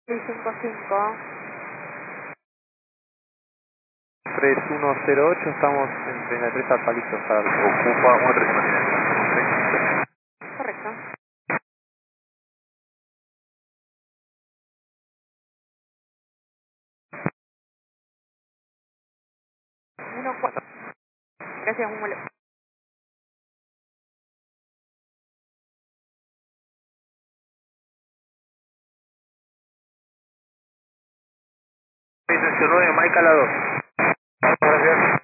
655. 3108, estamos en 33 al palito. Ocupa 135. Correcto. 14. Gracias, un molesta. Mike a la 2. Gracias.